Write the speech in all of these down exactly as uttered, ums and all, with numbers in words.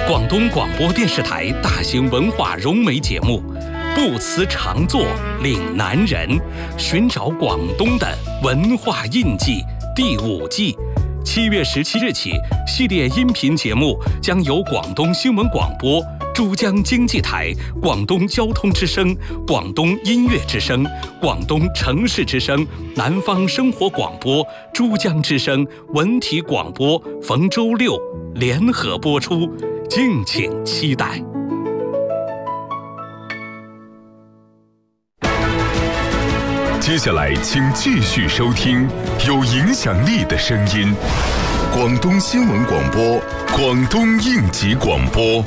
广东广播电视台大型文化融媒节目《不辞长作岭南人》，寻找广东的文化印记第五季，七月十七日起，系列音频节目将由广东新闻广播、珠江经济台、广东交通之声、广东音乐之声、广东城市之声、南方生活广播、珠江之声、文体广播逢周六联合播出，敬请期待。 接下来请继续收听有影响力的声音，广东新闻广播，广东应急广播。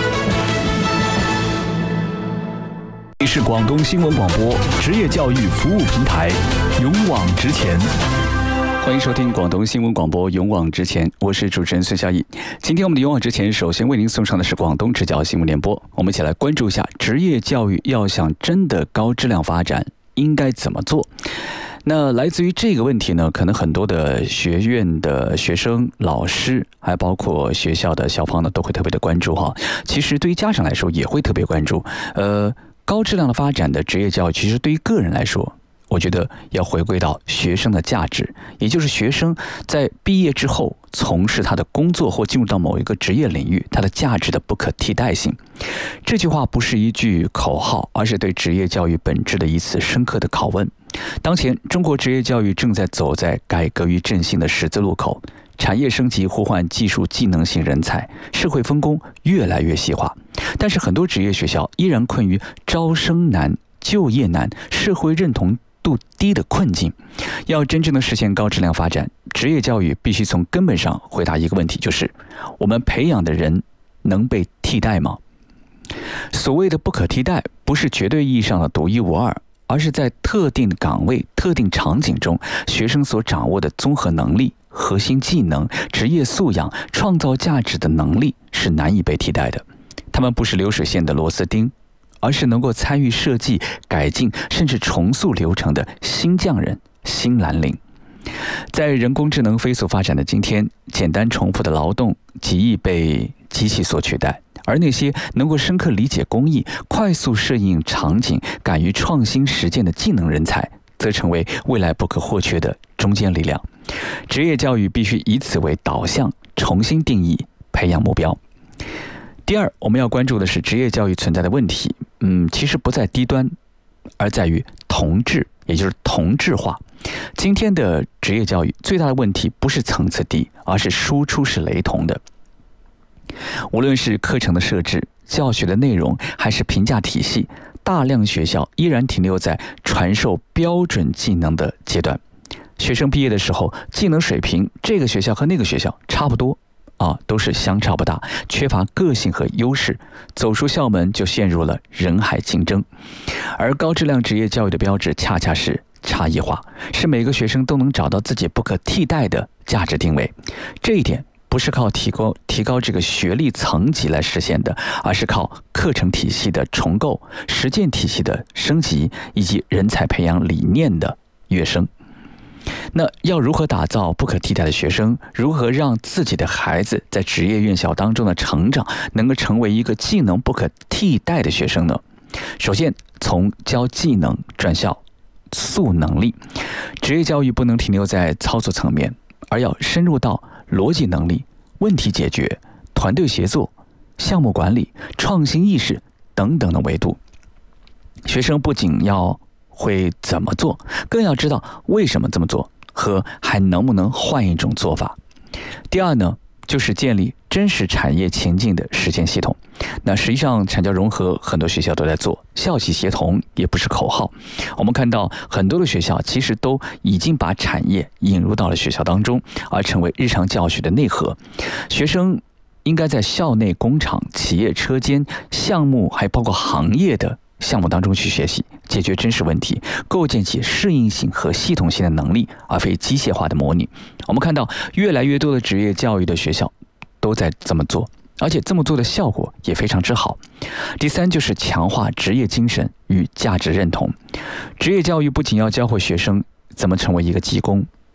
这是广东新闻广播职业教育服务平台，勇往直前。欢迎收听广东新闻广播勇往直前，我是主持人孙孝义。今天我们的勇往直前首先为您送上的是广东职教新闻联播，我们一起来关注一下职业教育要想真的高质量发展应该怎么做。那来自于这个问题呢，可能很多的学院的学生、老师，还包括学校的校方呢，都会特别的关注哈。其实对于家长来说也会特别关注。呃，高质量的发展的职业教育，其实对于个人来说，我觉得要回归到学生的价值，也就是学生在毕业之后从事他的工作或进入到某一个职业领域，他的价值的不可替代性。这句话不是一句口号，而是对职业教育本质的一次深刻的拷问。当前中国职业教育正在走在改革与振兴的十字路口，产业升级呼唤技术技能型人才，社会分工越来越细化，但是很多职业学校依然困于招生难、就业难、社会认同度低的困境。要真正的实现高质量发展，职业教育必须从根本上回答一个问题，就是我们培养的人能被替代吗？所谓的不可替代，不是绝对意义上的独一无二，而是在特定的岗位、特定场景中，学生所掌握的综合能力、核心技能、职业素养、创造价值的能力是难以被替代的。他们不是流水线的螺丝钉，而是能够参与设计、改进甚至重塑流程的新匠人、新蓝领。在人工智能飞速发展的今天，简单重复的劳动极易被机器所取代，而那些能够深刻理解工艺、快速适应场景、敢于创新实践的技能人才，则成为未来不可或缺的中坚力量。职业教育必须以此为导向，重新定义培养目标。第二，我们要关注的是职业教育存在的问题。嗯，其实不在低端，而在于同质，也就是同质化。今天的职业教育最大的问题不是层次低，而是输出是雷同的。无论是课程的设置、教学的内容，还是评价体系，大量学校依然停留在传授标准技能的阶段。学生毕业的时候，技能水平这个学校和那个学校差不多啊，都是相差不大，缺乏个性和优势，走出校门就陷入了人海竞争。而高质量职业教育的标志恰恰是差异化，是每个学生都能找到自己不可替代的价值定位。这一点不是靠提高提高这个学历层级来实现的，而是靠课程体系的重构、实践体系的升级，以及人才培养理念的跃升。那要如何打造不可替代的学生？如何让自己的孩子在职业院校当中的成长能够成为一个技能不可替代的学生呢？首先，从教技能转向塑能力。职业教育不能停留在操作层面，而要深入到逻辑能力、问题解决、团队协作、项目管理、创新意识等等的维度。学生不仅要会怎么做，更要知道为什么这么做，和还能不能换一种做法。第二呢，就是建立真实产业情境的实践系统。那实际上产教融合很多学校都在做，校企协同也不是口号。我们看到很多的学校其实都已经把产业引入到了学校当中，而成为日常教学的内核。学生应该在校内工厂、企业车间、项目还包括行业的项目当中去学习，解决真实问题，构建起适应性和系统性的能力，而非机械化的模拟。我们看到越来越多的职业教育的学校都在这么做，而且这么做的效果也非常之好。第三，就是强化职业精神与价值认同。职业教育不仅要教会学生怎么成为一个技工，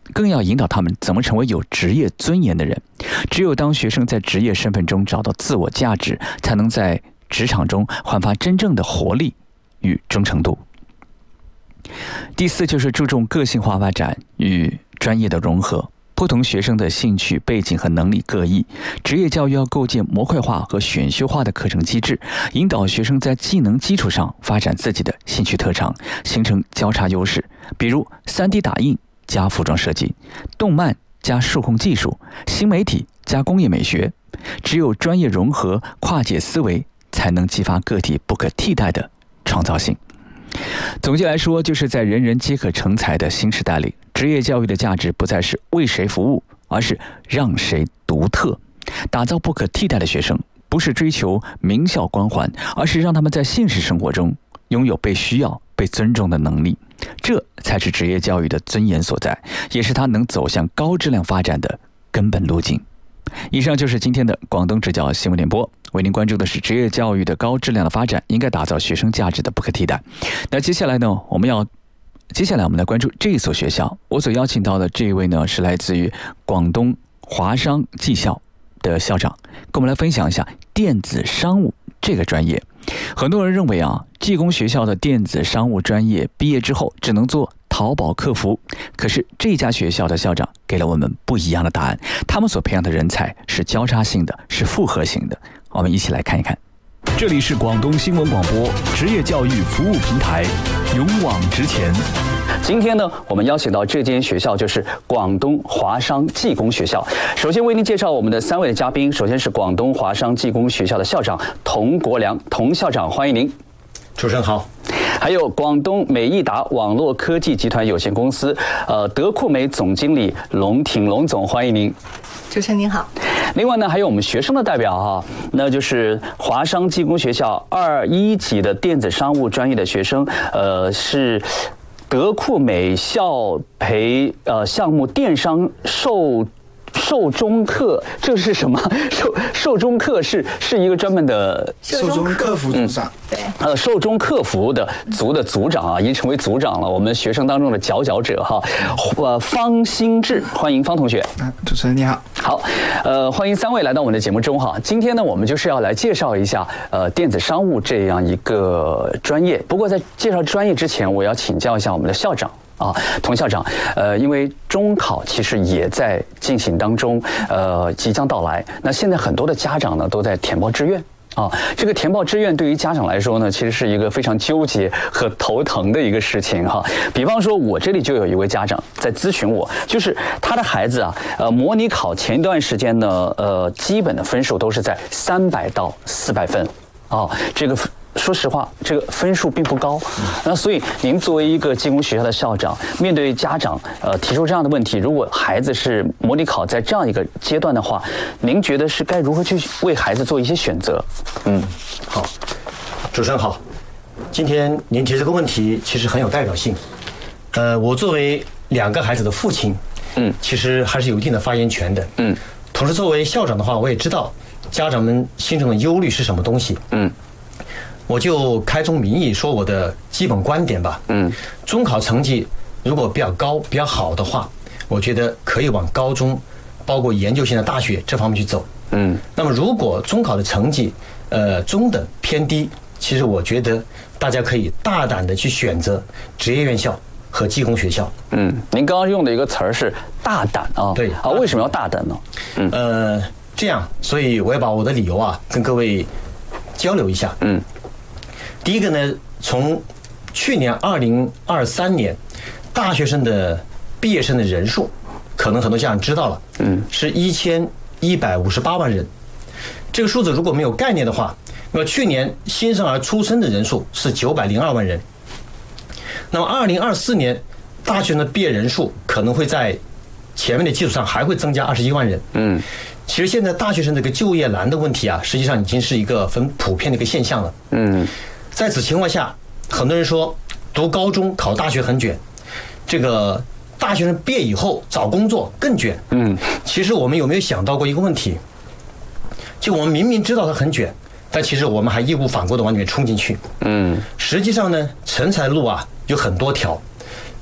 更要引导他们怎么成为有职业尊严的人。只有当学生在职业身份中找到自我价值，才能在职场中焕发真正的活力与忠诚度。第四就是注重个性化发展与专业的融合。不同学生的兴趣背景和能力各异，职业教育要构建模块化和选修化的课程机制，引导学生在技能基础上发展自己的兴趣特长，形成交叉优势。比如 三 D 打印加服装设计，动漫加数控技术，新媒体加工业美学。只有专业融合、跨界思维，才能激发个体不可替代的创造性。总结来说，就是在人人皆可成才的新时代里，职业教育的价值不再是为谁服务，而是让谁独特。打造不可替代的学生，不是追求名校光环，而是让他们在现实生活中拥有被需要、被尊重的能力。这才是职业教育的尊严所在，也是它能走向高质量发展的根本路径。以上就是今天的广东职教新闻联播，为您关注的是职业教育的高质量的发展，应该打造学生价值的不可替代。那接下来呢，我们要接下来我们来关注这一所学校。我所邀请到的这一位呢，是来自于广东华商技校的校长，跟我们来分享一下电子商务这个专业。很多人认为啊，技工学校的电子商务专业毕业之后只能做淘宝客服，可是这家学校的校长给了我们不一样的答案。他们所培养的人才是交叉性的，是复合型的。我们一起来看一看。这里是广东新闻广播职业教育服务平台，勇往直前。今天呢，我们邀请到这间学校就是广东华商技工学校。首先为您介绍我们的三位的嘉宾，首先是广东华商技工学校的校长童国良，童校长，欢迎您。 主持人好。 还有广东美益达网络科技集团有限公司呃德库美总经理龙挺龙总，欢迎您。 主持人您好。 另外呢，还有我们学生的代表哈，那就是华商技工学校二一级的电子商务专业的学生，呃，是德库美校培呃项目电商授授中课，这是什么？授授中课是是一个专门的授中客服组长。 对， 呃，授中客服的组的组长啊，已经成为组长了。我们学生当中的佼佼者哈，呃，方新志，欢迎方同学。 主持人你好。 好，呃，欢迎三位来到我们的节目中哈。今天呢，我们就是要来介绍一下呃电子商务这样一个专业。不过在介绍专业之前，我要请教一下我们的校长。啊，童校长，呃，因为中考其实也在进行当中，呃，即将到来。那现在很多的家长呢都在填报志愿。啊，这个填报志愿对于家长来说呢，其实是一个非常纠结和头疼的一个事情哈。比方说，我这里就有一位家长在咨询我，就是他的孩子啊，呃，模拟考前一段时间呢，呃，基本的分数都是在三百到四百分，啊，这个。说实话，这个分数并不高，那所以您作为一个技工学校的校长，面对家长呃提出这样的问题，如果孩子是模拟考在这样一个阶段的话，您觉得是该如何去为孩子做一些选择？ 嗯，好，主持人好，今天您提这个问题其实很有代表性。呃，我作为两个孩子的父亲，嗯，其实还是有一定的发言权的，嗯。同时，作为校长的话，我也知道家长们心中的忧虑是什么东西，嗯。我就开宗明义说我的基本观点吧。嗯，中考成绩如果比较高、比较好的话，我觉得可以往高中，包括研究性的大学这方面去走。嗯，那么如果中考的成绩呃中等偏低，其实我觉得大家可以大胆的去选择职业院校和技工学校。嗯， 您刚刚用的一个词儿是大胆啊。 对啊，为什么要大胆呢？ 嗯，呃，这样，所以我要把我的理由啊跟各位交流一下。嗯。第一个呢，从去年二零二三年，大学生的毕业生的人数，可能很多家长知道了，嗯，是一千一百五十八万人。这个数字如果没有概念的话，那么去年新生儿出生的人数是九百零二万人。那么二零二四年，大学生的毕业人数可能会在前面的基础上还会增加二十一万人。嗯。其实现在大学生这个就业难的问题啊，实际上已经是一个很普遍的一个现象了。嗯。在此情况下，很多人说读高中考大学很卷，这个大学生毕业以后找工作更卷。嗯，其实我们有没有想到过一个问题？就我们明明知道它很卷，但其实我们还义无反顾的往里面冲进去。嗯，实际上呢，成才路啊有很多条，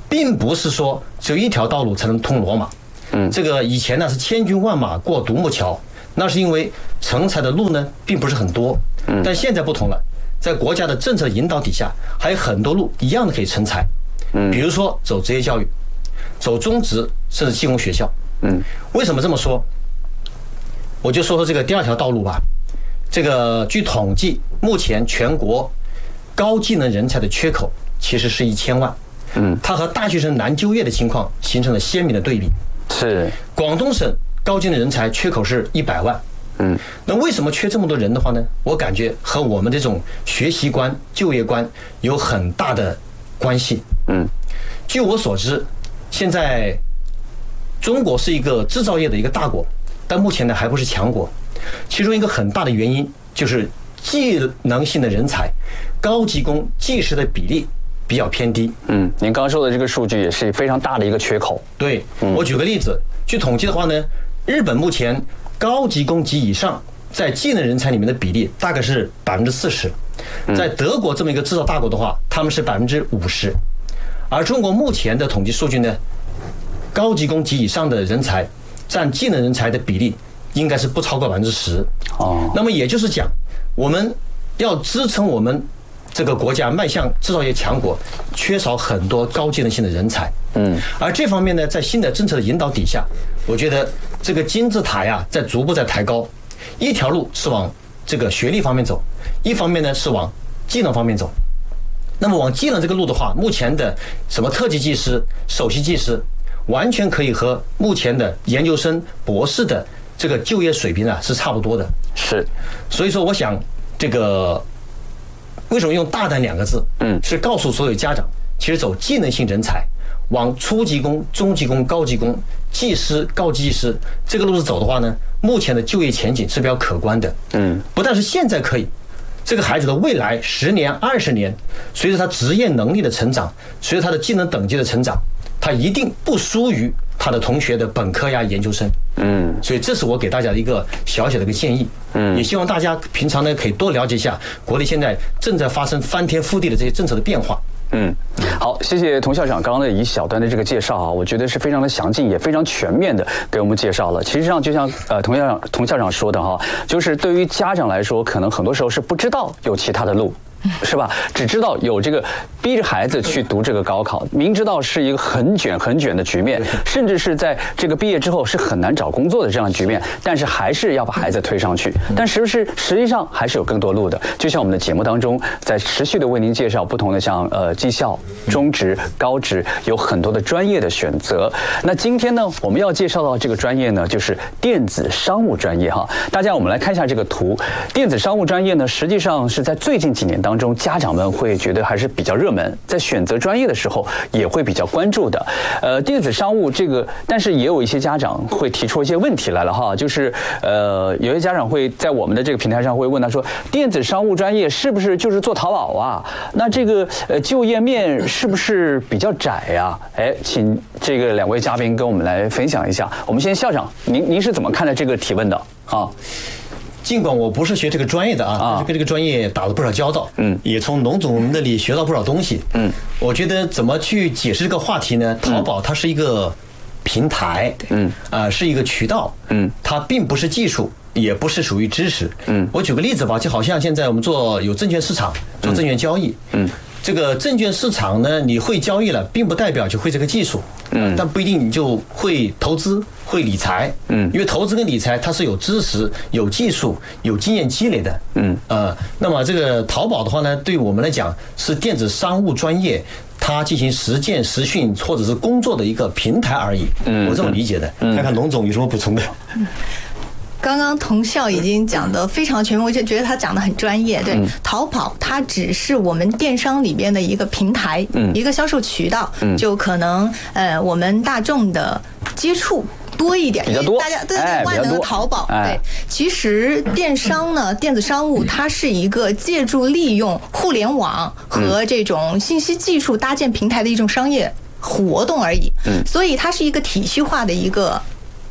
并不是说只有一条道路才能通罗马。嗯，这个以前呢是千军万马过独木桥，那是因为成才的路呢并不是很多。嗯，但现在不同了，在国家的政策引导底下，还有很多路一样的可以成才。嗯，比如说走职业教育，走中职甚至技工学校。嗯，为什么这么说？我就说说这个第二条道路吧。这个据统计，目前全国高技能人才的缺口其实是一千万。嗯，它和大学生难就业的情况形成了鲜明的对比。 是， 广东省高技能人才缺口是一百万。嗯，那为什么缺这么多人的话呢？我感觉和我们这种学习观、就业观有很大的关系。嗯，据我所知，现在中国是一个制造业的一个大国，但目前呢还不是强国。其中一个很大的原因就是技能性的人才、高级工、技师的比例比较偏低。嗯， 您刚刚说的这个数据也是非常大的一个缺口。 对，我举个例子，据统计的话呢，日本目前高级工及以上在技能人才里面的比例大概是百分之四十，在德国这么一个制造大国的话，他们是百分之五十，而中国目前的统计数据呢，高级工及以上的人才占技能人才的比例应该是不超过百分之十。哦，那么也就是讲，我们要支撑我们这个国家迈向制造业强国，缺少很多高技能性的人才。嗯，而这方面呢，在新的政策的引导底下，我觉得这个金字塔呀，在逐步在抬高。一条路是往这个学历方面走，一方面呢是往技能方面走。那么往技能这个路的话，目前的什么特级技师、首席技师，完全可以和目前的研究生、博士的这个就业水平啊是差不多的。 是， 所以说我想这个为什么用大胆两个字？嗯，是告诉所有家长，其实走技能性人才，往初级工、中级工、高级工、技师、高级技师这个路子走的话呢，目前的就业前景是比较可观的。嗯，不但是现在可以，这个孩子的未来十年、二十年，随着他职业能力的成长，随着他的技能等级的成长，他一定不输于他的同学的本科呀、研究生。嗯，所以这是我给大家的一个小小的一个建议。嗯，也希望大家平常呢可以多了解一下国内现在正在发生翻天覆地的这些政策的变化。 嗯，好，谢谢童校长刚刚的一小段的这个介绍啊，我觉得是非常的详尽，也非常全面的给我们介绍了。其实上就像呃童校长童校长说的哈，就是对于家长来说，可能很多时候是不知道有其他的路。是吧？只知道有这个逼着孩子去读这个高考，明知道是一个很卷很卷的局面，甚至是在这个毕业之后是很难找工作的这样的局面，但是还是要把孩子推上去。但是不是实际上还是有更多路的？就像我们的节目当中，在持续的为您介绍不同的像呃技校、中职、高职，有很多的专业的选择。那今天呢，我们要介绍到这个专业呢，就是电子商务专业哈。大家我们来看一下这个图，电子商务专业呢，实际上是在最近几年当中。当中，家长们会觉得还是比较热门，在选择专业的时候也会比较关注的。呃，电子商务这个，但是也有一些家长会提出一些问题来了哈，就是呃，有些家长会在我们的这个平台上会问他说，电子商务专业是不是就是做淘宝啊？那这个呃就业面是不是比较窄呀？哎，请这个两位嘉宾跟我们来分享一下。我们先校长，您您是怎么看待这个提问的啊？ 尽管我不是学这个专业的啊，但是跟这个专业打了不少交道，嗯，也从龙总那里学到不少东西，嗯，我觉得怎么去解释这个话题呢？淘宝它是一个平台，嗯，啊、呃，是一个渠道，嗯，它并不是技术，也不是属于知识，嗯，我举个例子吧，就好像现在我们做有证券市场，做证券交易，嗯。这个证券市场呢，你会交易了，并不代表就会这个技术，嗯，但不一定你就会投资、会理财，嗯，因为投资跟理财它是有知识、有技术、有经验积累的，嗯，呃，那么这个淘宝的话呢，对我们来讲是电子商务专业，它进行实践、实训或者是工作的一个平台而已，嗯，我这么理解的，看看龙总有什么补充的。嗯， 刚刚童校已经讲得非常全面，我就觉得他讲得很专业。对，淘宝它只是我们电商里边的一个平台，一个销售渠道，就可能呃我们大众的接触多一点，因为大家对对万能的淘宝，对，其实电商呢，电子商务它是一个借助利用互联网和这种信息技术搭建平台的一种商业活动而已，所以它是一个体系化的一个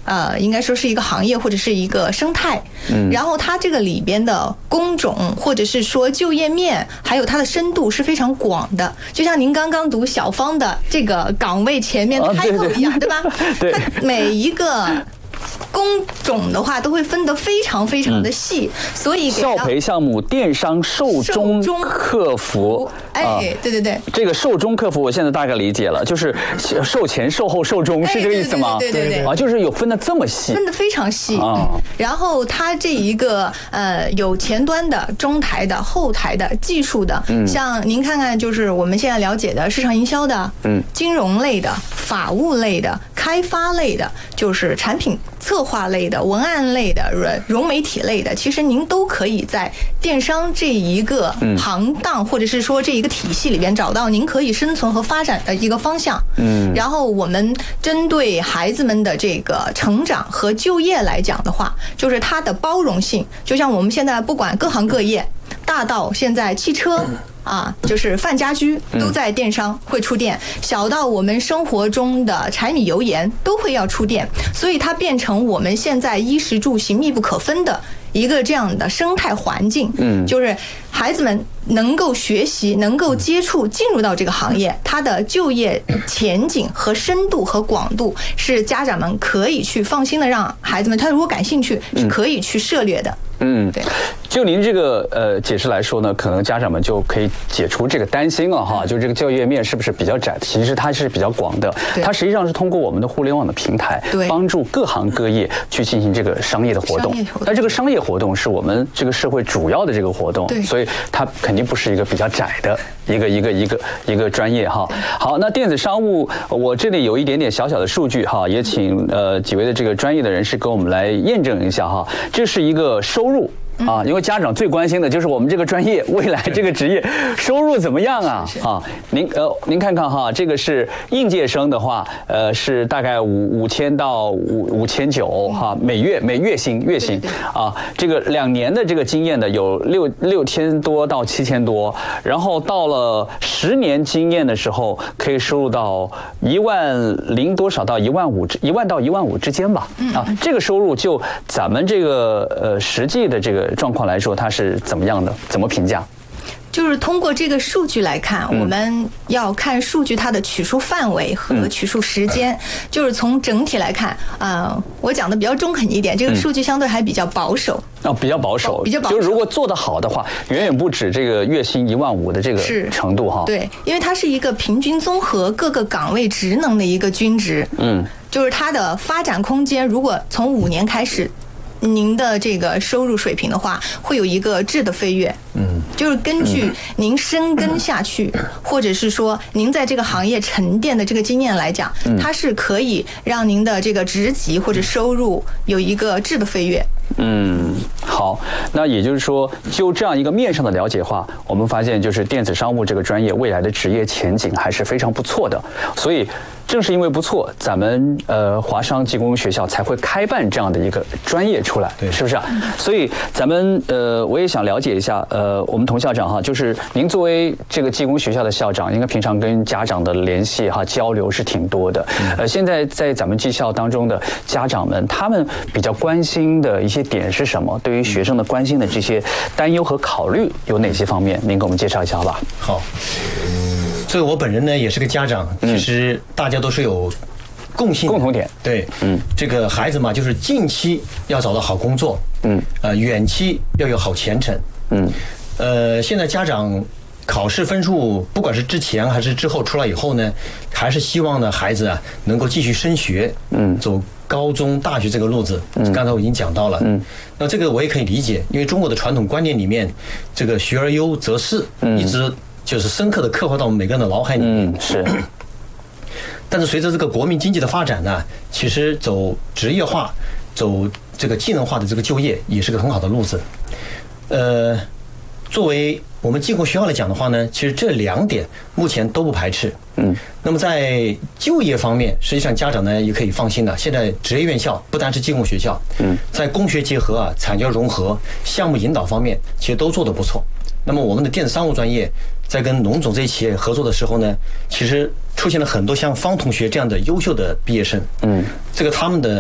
呃，应该说是一个行业或者是一个生态。嗯，然后它这个里边的工种或者是说就业面，还有它的深度是非常广的。就像您刚刚读小芳的这个岗位前面的开头一样，对吧？ 对， 它每一个工种的话都会分得非常非常的细，嗯、所以教培项目电商售中客服， 哎、啊，对对对， 这个售中客服我现在大概理解了，就是售前、售后、售中，是这个意思吗？ 对对 对, 对, 对, 对啊，就是有分得这么细， 分得非常细啊。然后它这一个呃有前端的、中台的、后台的、技术的，嗯，像您看看，就是我们现在了解的市场营销的，嗯，金融类的、法务类的、开发类的，就是产品策划类的、文案类的、融媒体类的，其实您都可以在电商这一个行当，或者是说这一个体系里边找到您可以生存和发展的一个方向。嗯，然后我们针对孩子们的这个成长和就业来讲的话，就是它的包容性，就像我们现在不管各行各业，大到现在汽车。啊，就是泛家居都在电商会出店，小到我们生活中的柴米油盐都会要出店，所以它变成我们现在衣食住行密不可分的一个这样的生态环境。嗯，就是孩子们能够学习、能够接触、进入到这个行业，它的就业前景和深度和广度是家长们可以去放心的让孩子们，他如果感兴趣是可以去涉猎的。 嗯，对。就您这个呃解释来说呢，可能家长们就可以解除这个担心了哈，就这个就业面是不是比较窄？其实它是比较广的，它实际上是通过我们的互联网的平台，帮助各行各业去进行这个商业的活动。但这个商业活动是我们这个社会主要的这个活动，所以它肯定不是一个比较窄的一个一个一个一个专业哈。好，那电子商务，我这里有一点点小小的数据哈，也请呃几位的这个专业的人士跟我们来验证一下哈。这是一个收入。啊，因为家长最关心的就是我们这个专业未来这个职业收入怎么样啊？啊，您呃，您看看哈，这个是应届生的话，呃，是大概五五千到五五千九哈，每月每月薪月薪啊，这个两年的这个经验的有六六千多到七千多，然后到了十年经验的时候，可以收入到一万零多少到一万五一万到一万五之间吧。啊，这个收入就咱们这个呃实际的这个状况来说，它是怎么样的？怎么评价？ 就是通过这个数据来看，我们要看数据它的取数范围和取数时间。嗯、就是从整体来看，啊、呃，我讲的比较中肯一点，这个数据相对还比较保守。 哦，比较保守， 比较保守。 就是如果做得好的话，远远不止这个月薪一万五的这个程度哈。 对，因为它是一个平均综合各个岗位职能的一个均值。嗯，就是它的发展空间，如果从五年开始。您的这个收入水平的话，会有一个质的飞跃。嗯，就是根据您深耕下去，或者是说您在这个行业沉淀的这个经验来讲，它是可以让您的这个职级或者收入有一个质的飞跃。 嗯，好，那也就是说，就这样一个面上的了解话，我们发现就是电子商务这个专业未来的职业前景还是非常不错的，所以。正是因为不错，咱们呃华商技工学校才会开办这样的一个专业出来，对，是不是啊？所以咱们呃我也想了解一下，呃我们童校长哈，就是您作为这个技工学校的校长，应该平常跟家长的联系哈交流是挺多的。呃，现在在咱们技校当中的家长们，他们比较关心的一些点是什么？对于学生的关心的这些担忧和考虑有哪些方面？您给我们介绍一下好吧？ 好。所以我本人呢也是个家长，其实大家都是有共性共同点。 对，嗯，这个孩子嘛，就是近期要找到好工作，嗯，呃，远期要有好前程，嗯，呃，现在家长考试分数，不管是之前还是之后出来以后呢，还是希望呢孩子啊能够继续升学，嗯，走高中、大学这个路子。嗯，刚才我已经讲到了，嗯，那这个我也可以理解，因为中国的传统观念里面，这个学而优则仕，嗯，一直。就是深刻的刻画到我们每个人的脑海里面。 嗯，是。 但是随着这个国民经济的发展呢，其实走职业化、走这个技能化的这个就业也是个很好的路子。呃，作为我们技工学校来讲的话呢，其实这两点目前都不排斥。嗯。那么在就业方面，实际上家长呢也可以放心的。现在职业院校不单是技工学校，嗯，在工学结合啊、产教融合、项目引导方面，其实都做得不错。那么我们的电子商务专业在跟农总这些企业合作的时候呢，其实出现了很多像方同学这样的优秀的毕业生。嗯，这个他们的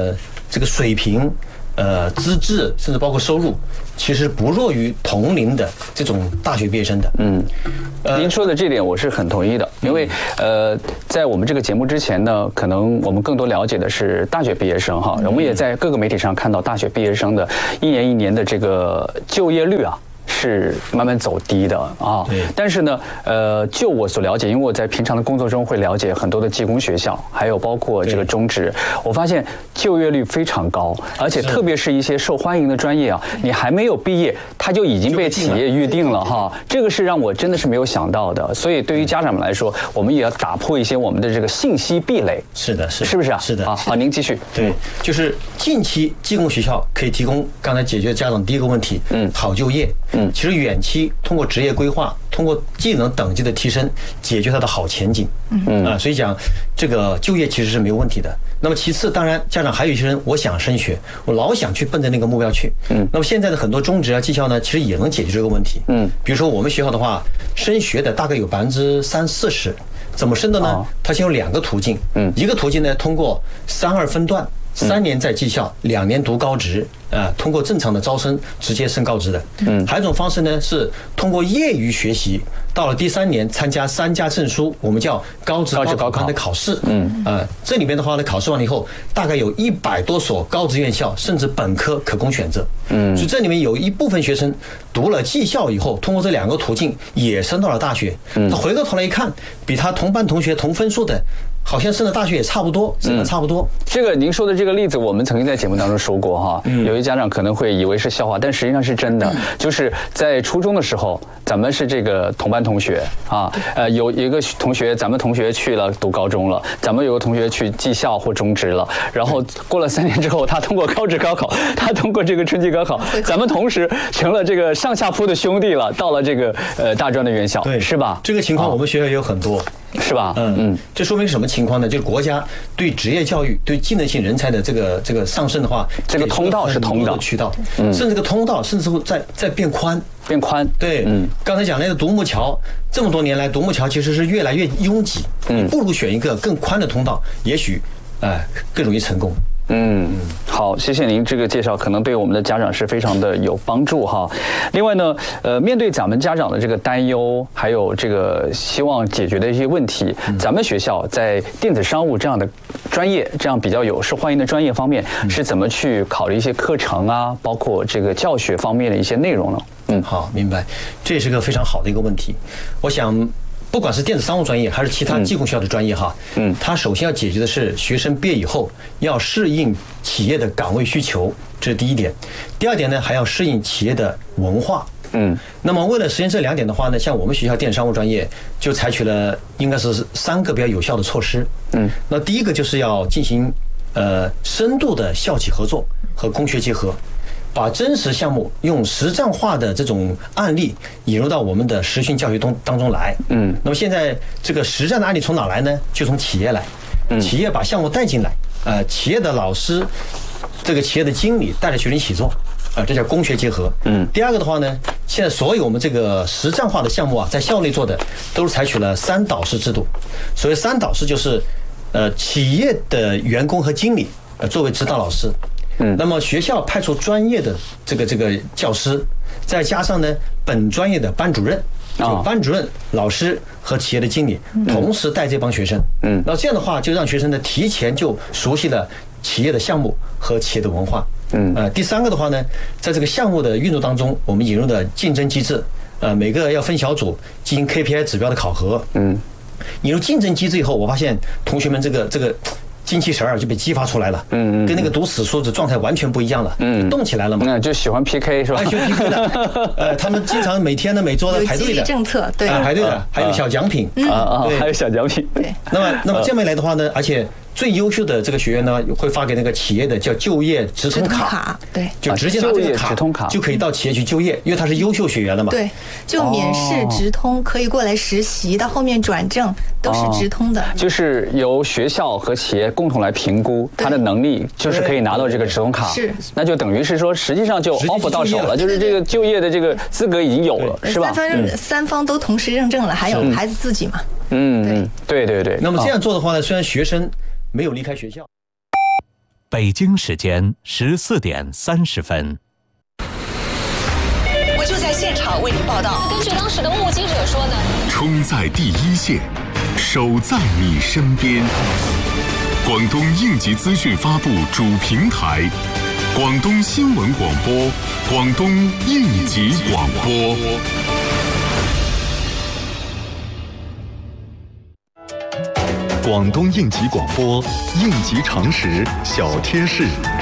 这个水平。呃，资质甚至包括收入，其实不弱于同龄的这种大学毕业生的。 嗯，您说的这点我是很同意的，因为呃，在我们这个节目之前呢，可能我们更多了解的是大学毕业生哈，我们也在各个媒体上看到大学毕业生的一年一年的这个就业率啊。是慢慢走低的啊，但是呢，呃，就我所了解，因为我在平常的工作中会了解很多的技工学校，还有包括这个中职，我发现就业率非常高，而且特别是一些受欢迎的专业啊，你还没有毕业，它就已经被企业预定了哈，这个是让我真的是没有想到的。所以对于家长们来说，我们也要打破一些我们的这个信息壁垒。 是的，是是不是啊？ 是的。 啊，好，您继续。 对，就是近期技工学校可以提供刚才解决家长第一个问题，嗯，好就业。嗯，其实远期通过职业规划，通过技能等级的提升，解决他的好前景。嗯啊，所以讲这个就业其实是没有问题的。那么其次，当然家长还有一些人，我想升学，我老想去奔着那个目标去。嗯，那么现在的很多中职啊、技校呢，其实也能解决这个问题。嗯，比如说我们学校的话，升学的大概有百分之三四十，怎么升的呢？它先有两个途径。嗯，一个途径呢，通过三二分段。三年在技校，两年读高职，啊，通过正常的招生直接升高职的。嗯，还有一种方式呢，是通过业余学习，到了第三年参加三家证书，我们叫高职高考的考试。嗯，啊，这里边的话呢，考试完了以后，大概有一百多所高职院校，甚至本科可供选择。嗯，所以这里面有一部分学生读了技校以后，通过这两个途径也升到了大学。他回过头来一看，比他同班同学同分数的。好像升了大学也差不多，真的差不多。 嗯、这个您说的这个例子，我们曾经在节目当中说过哈。嗯、有些家长可能会以为是笑话，但实际上是真的。嗯、就是在初中的时候，咱们是这个同班同学啊，呃，有一个同学，咱们同学去了读高中了，咱们有个同学去技校或中职了，然后过了三年之后，他通过高职高考，他通过这个春季高考，咱们同时成了这个上下铺的兄弟了，到了这个呃大专的院校，对，是吧？ 这个情况我们学校也有很多。 是吧？ 嗯嗯，这说明什么情况呢？就是国家对职业教育、对技能性人才的这个这个上升的话， 这个通道是通的渠道，甚至这个通道甚至会在在变宽， 变宽。 对，嗯，刚才讲那个独木桥，这么多年来，独木桥其实是越来越拥挤，嗯，不如选一个更宽的通道，也许，哎，更容易成功。 嗯，好，谢谢您这个介绍，可能对我们的家长是非常的有帮助哈。另外呢，呃，面对咱们家长的这个担忧，还有这个希望解决的一些问题，咱们学校在电子商务这样的专业，这样比较有受欢迎的专业方面，是怎么去考虑一些课程啊，包括这个教学方面的一些内容呢？ 嗯，好，明白，这也是个非常好的一个问题。我想。不管是电子商务专业还是其他技工学校的专业哈，嗯，它首先要解决的是学生毕业以后要适应企业的岗位需求，这是第一点。第二点呢，还要适应企业的文化。嗯，那么为了实现这两点的话呢，像我们学校电子商务专业就采取了应该是三个比较有效的措施。嗯，那第一个就是要进行呃深度的校企合作和工学结合。把真实项目用实战化的这种案例引入到我们的实训教学当当中来。嗯，那么现在这个实战的案例从哪来呢？就从企业来。嗯，企业把项目带进来，呃，企业的老师，这个企业的经理带着学生一起做，啊，这叫工学结合。嗯，第二个的话呢，现在所有我们这个实战化的项目啊，在校内做的都是采取了三导师制度。所谓三导师就是，呃，企业的员工和经理呃作为指导老师。嗯，那么学校派出专业的这个这个教师，再加上呢本专业的班主任，就班主任、老师和企业的经理同时带这帮学生。嗯，那这样的话就让学生呢提前就熟悉了企业的项目和企业的文化。嗯，呃，第三个的话呢，在这个项目的运作当中，我们引入的竞争机制，呃，每个要分小组进行 K P I 指标的考核。嗯，引入竞争机制以后，我发现同学们这个这个。精气神儿就被激发出来了，嗯嗯，跟那个读死书的状态完全不一样了，嗯，动起来了嘛， 那就喜欢 P K 是吧？ 爱学 P K 的，呃，他们经常每天呢每周的排队的政策，对， 排队的，还有小奖品， 啊啊，还有小奖品， 对。 那么，那么这么一来的话呢，而且最优秀的这个学员呢，会发给那个企业的叫就业直通卡， 对， 就直接拿这个卡就可以到企业去就业，因为他是优秀学员了嘛， 对，就免试直通，可以过来实习，到后面转正都是直通的， 就是由学校和企业共同来评估。他的能力就是可以拿到这个直通卡， 是， 那就等于是说，实际上就 offer 到手了，就是这个就业的这个资格已经有了，是吧？ 三方三方都同时认证了，还有孩子自己嘛。 嗯，对对对对。 那么这样做的话呢，虽然学生没有离开学校。 北京时间十四点三十分。 我就在现场为您报道。 根据当时的目击者说呢， 冲在第一线，守在你身边。广东应急资讯发布主平台，广东新闻广播，广东应急广播。广东应急广播，应急常识小贴士。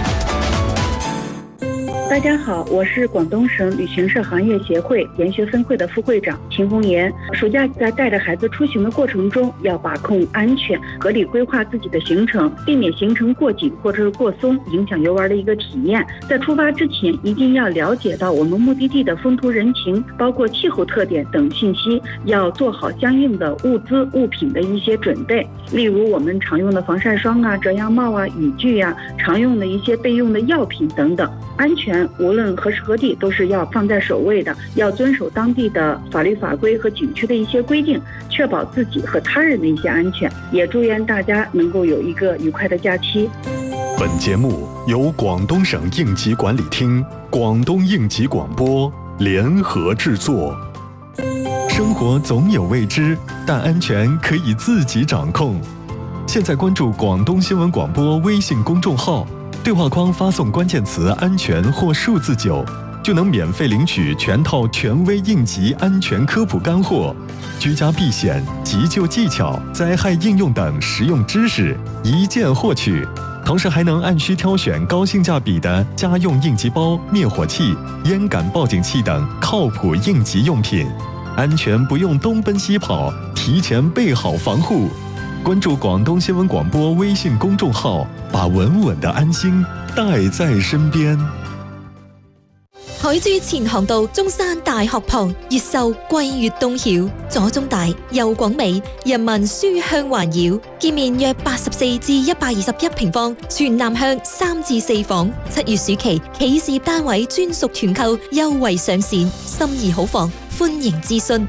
大家好，我是广东省旅行社行业协会研学分会的副会长秦红岩。暑假在带着孩子出行的过程中，要把控安全，合理规划自己的行程，避免行程过紧或者是过松，影响游玩的一个体验。在出发之前，一定要了解到我们目的地的风土人情，包括气候特点等信息，要做好相应的物资物品的一些准备。例如我们常用的防晒霜啊、遮阳帽啊、雨具啊，常用的一些备用的药品等等。安全无论何时何地都是要放在首位的，要遵守当地的法律法规和景区的一些规定，确保自己和他人的一些安全。也祝愿大家能够有一个愉快的假期。 本节目由广东省应急管理厅、广东应急广播联合制作。生活总有未知，但安全可以自己掌控。现在关注广东新闻广播微信公众号，对话框发送关键词“安全”或数字九，就能免费领取全套权威应急安全科普干货、居家避险、急救技巧、灾害应用等实用知识，一键获取。同时还能按需挑选高性价比的家用应急包、灭火器、烟感报警器等靠谱应急用品，安全不用东奔西跑，提前备好防护。关注广东新闻广播微信公眾號，把穩穩的安心帶在身邊。 海珠前航道中山大學旁，越秀桂越東曉，左中大右廣美，人民書香環繞，建面約八十四至一百二十一平方，全南向三至四房。七月暑期企事業單位專屬團購優惠上線，心儀好房，歡迎諮詢。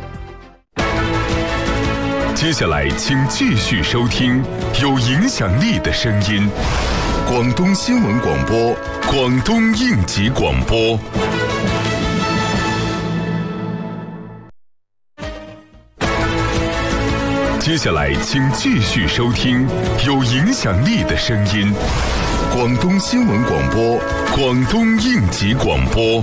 接下来，请继续收听有影响力的声音——广东新闻广播、广东应急广播。接下来，请继续收听有影响力的声音——广东新闻广播、广东应急广播。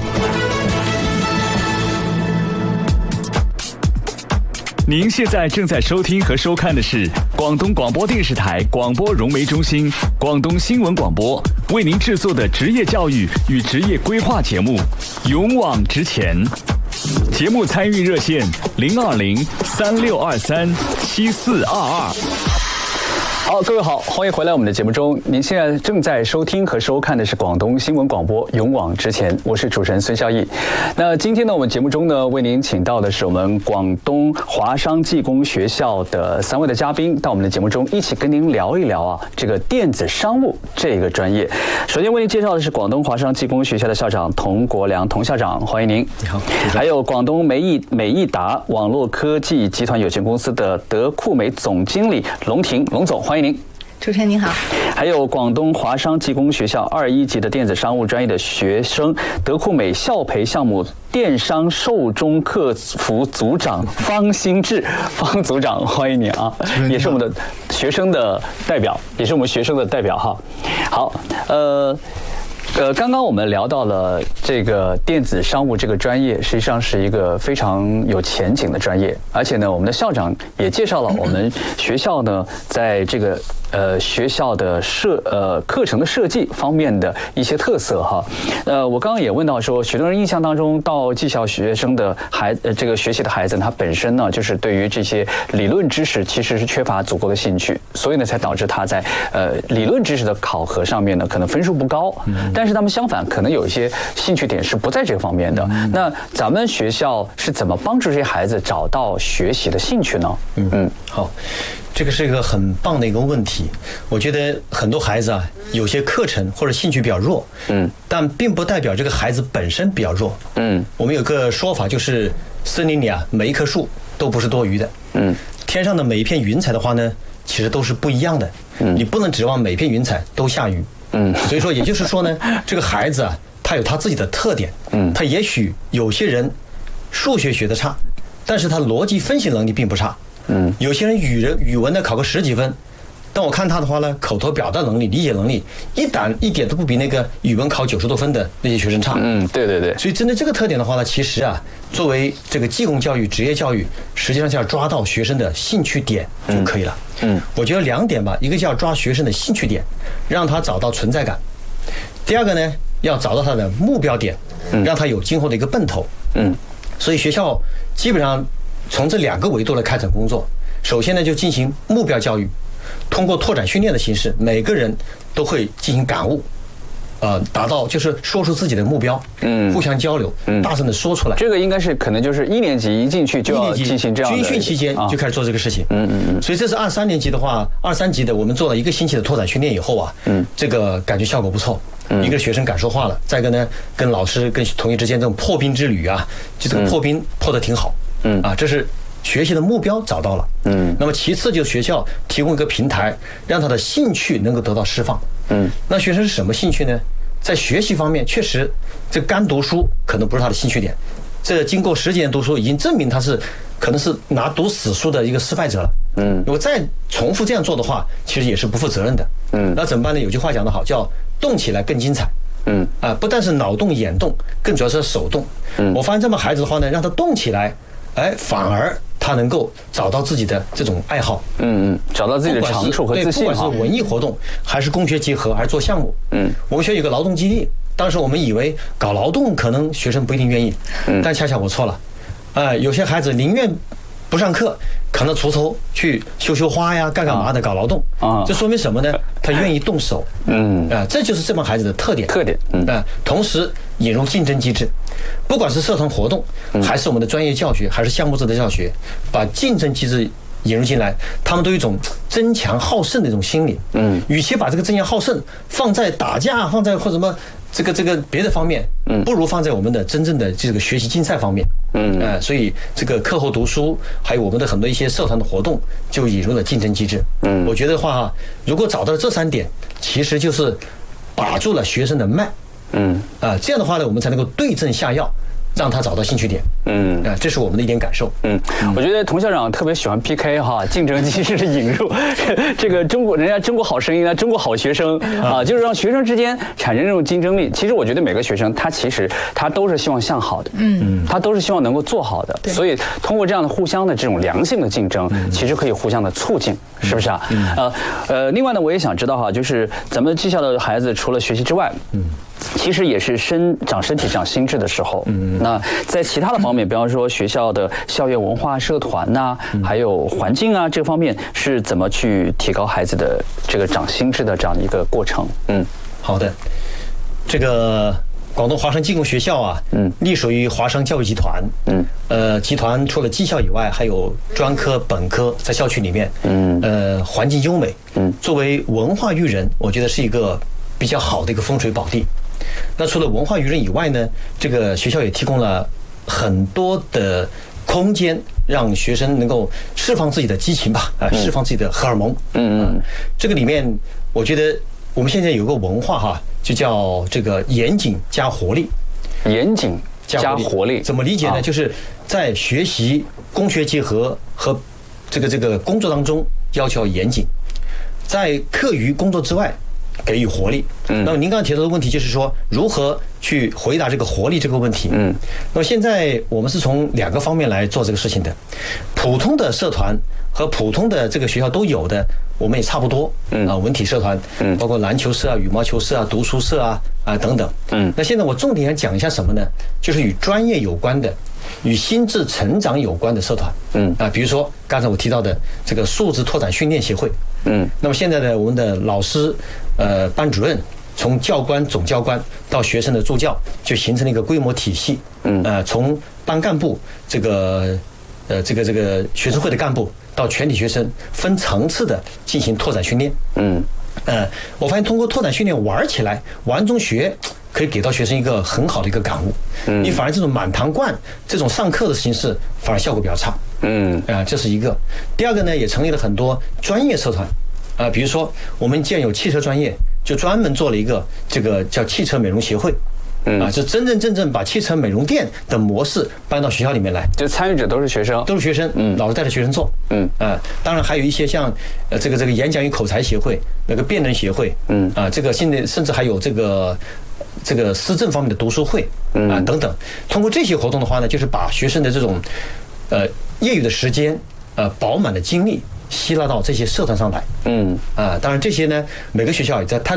您现在正在收听和收看的是广东广播电视台广播融媒中心、广东新闻广播为您制作的职业教育与职业规划节目《勇往直前》。节目参与热线零二零三六二三七四二二。好，各位好，欢迎回来我们的节目中。您现在正在收听和收看的是广东新闻广播《勇往直前》，我是主持人孙孝义。那今天呢，我们节目中呢，为您请到的是我们广东华商技工学校的三位的嘉宾，到我们的节目中一起跟您聊一聊啊，这个电子商务这个专业。首先为您介绍的是广东华商技工学校的校长童国良童校长，欢迎您。 你好。 还有广东美益美益达网络科技集团有限公司的德酷美总经理龙婷龙总，欢迎您。 主持人您好。 还有广东华商技工学校二一级的电子商务专业的学生，德酷美校培项目电商受中客服组长方兴志，方组长，欢迎你啊！也是我们的学生的代表，也是我们学生的代表哈。好，呃。呃，刚刚我们聊到了这个电子商务这个专业，实际上是一个非常有前景的专业，而且呢，我们的校长也介绍了我们学校呢，在这个呃学校的设呃课程的设计方面的一些特色哈。呃，我刚刚也问到说，许多人印象当中，到技校学生的孩呃这个学习的孩子，他本身呢，就是对于这些理论知识其实是缺乏足够的兴趣，所以呢，才导致他在呃理论知识的考核上面呢，可能分数不高。嗯但是他们相反，可能有一些兴趣点是不在这个方面的。嗯、那咱们学校是怎么帮助这些孩子找到学习的兴趣呢？ 嗯嗯，好，这个是一个很棒的一个问题。我觉得很多孩子啊，有些课程或者兴趣比较弱，嗯，但并不代表这个孩子本身比较弱。嗯，我们有个说法，就是森林里啊，每一棵树都不是多余的。嗯，天上的每一片云彩的话呢，其实都是不一样的。嗯，你不能指望每片云彩都下雨。 嗯，所以说也就是说呢，这个孩子啊，他有他自己的特点，嗯，他也许有些人数学学得差，但是他逻辑分析能力并不差，嗯，有些人语人语文呢考个十几分。但我看他的话呢，口头表达能力、理解能力，一点一点都不比那个语文考九十多分的那些学生差。 嗯，对对对。 所以针对这个特点的话呢，其实啊，作为这个技工教育、职业教育，实际上就要抓到学生的兴趣点就可以了。嗯，我觉得两点吧，一个叫抓学生的兴趣点，让他找到存在感；第二个呢，要找到他的目标点，让他有今后的一个奔头。嗯，所以学校基本上从这两个维度来开展工作。首先呢，就进行目标教育。通过拓展训练的形式，每个人都会进行感悟，呃，达到就是说出自己的目标，嗯，互相交流，嗯，大声的说出来。 这个应该是可能就是一年级一进去就要进行这样的， 军训期间就开始做这个事情，嗯嗯嗯。所以这是二三年级的话，二三级的我们做了一个星期的拓展训练以后啊，嗯，这个感觉效果不错，一个学生敢说话了，再一个呢，跟老师跟同学之间这种破冰之旅啊，就这个破冰破得挺好，嗯啊，这是。学习的目标找到了，嗯，那么其次就是学校提供一个平台，让他的兴趣能够得到释放，嗯，那学生是什么兴趣呢？在学习方面，确实这干读书可能不是他的兴趣点，这经过十几年读书，已经证明他是可能是拿读死书的一个失败者了，嗯，如果再重复这样做的话，其实也是不负责任的，嗯，那怎么办呢？有句话讲得好，叫动起来更精彩。嗯啊，不但是脑动眼动，更主要是手动。嗯，我发现这么孩子的话呢，让他动起来，哎，反而他能够找到自己的这种爱好，嗯嗯，找到自己的长处和自信。不管是文艺活动，还是工学结合，还是做项目，嗯，我们学校有个劳动基地，当时我们以为搞劳动可能学生不一定愿意，嗯，但恰恰我错了，哎，有些孩子宁愿不上课，扛着锄头去修修花呀，干干嘛的搞劳动啊，这说明什么呢？他愿意动手，嗯啊，这就是这帮孩子的特点特点，嗯啊，同时引入竞争机制，不管是社团活动，还是我们的专业教学，还是项目制的教学，把竞争机制引入进来，他们都有一种争强好胜的一种心理，嗯，与其把这个争强好胜放在打架，放在或什么这个这个别的方面，嗯，不如放在我们的真正的这个学习竞赛方面，嗯，呃，所以这个课后读书，还有我们的很多一些社团的活动，就引入了竞争机制，嗯，我觉得话哈，如果找到了这三点，其实就是把住了学生的脉，嗯，啊，这样的话呢，我们才能够对症下药。让他找到兴趣点，嗯，啊，这是我们的一点感受，嗯， 我觉得童校长特别喜欢 P K 哈，竞争机制的引入，这个中国人家中国好声音啊，中国好学生啊，就是让学生之间产生这种竞争力。其实我觉得每个学生他其实他都是希望向好的，嗯，他都是希望能够做好的，所以通过这样的互相的这种良性的竞争，其实可以互相的促进，是不是啊？呃呃，另外呢，我也想知道哈，就是咱们技校的孩子除了学习之外，嗯。其实也是身长身体、长心智的时候。嗯，那在其他的方面，比方说学校的校园文化社团呐、啊，还有环境啊，这方面是怎么去提高孩子的这个长心智的这样的一个过程？嗯， 好的，这个广东华商技工学校啊，嗯，隶属于华商教育集团。嗯，呃，集团除了技校以外，还有专科、本科在校区里面。嗯，呃，环境优美。嗯，作为文化育人，我觉得是一个比较好的一个风水宝地。那除了文化育人以外呢，这个学校也提供了很多的空间，让学生能够释放自己的激情吧，啊，释放自己的荷尔蒙。嗯嗯，这个里面我觉得我们现在有个文化哈，就叫这个严谨加活力。 严谨加活力怎么理解呢？就是在学习、工学结合和这个这个工作当中要求严谨，在课余工作之外给予活力。嗯，那么您刚才提到的问题就是说，如何去回答这个活力这个问题？嗯，那么现在我们是从两个方面来做这个事情的。普通的社团和普通的这个学校都有的，我们也差不多。嗯啊，文体社团，嗯，包括篮球社啊、羽毛球社啊、读书社啊啊等等。嗯，那现在我重点想讲一下什么呢？就是与专业有关的、与心智成长有关的社团。嗯啊，比如说刚才我提到的这个素质拓展训练协会。嗯，那么现在呢，我们的老师、呃，班主任，从教官、总教官到学生的助教，就形成了一个规模体系。嗯，呃，从班干部这个，呃，这个这个学生会的干部到全体学生，分层次的进行拓展训练。嗯，呃，我发现通过拓展训练玩起来，玩中学。可以给到学生一个很好的一个感悟，嗯，你反而这种满堂灌这种上课的形式反而效果比较差，嗯，啊，这是一个。第二个呢，也成立了很多专业社团，啊，比如说我们既然有汽车专业， 就专门做了一个这个叫汽车美容协会。嗯啊，就真真正正把汽车美容店的模式搬到学校里面来， 就参与者都是学生， 都是学生，嗯，老师带着学生做，嗯啊，当然还有一些像呃这个这个演讲与口才协会，那个辩论协会，嗯啊，这个现在甚至还有这个这个思政方面的读书会，嗯啊等等，通过这些活动的话呢，就是把学生的这种呃业余的时间，呃饱满的精力吸纳到这些社团上来，嗯啊，当然这些呢，每个学校也在探。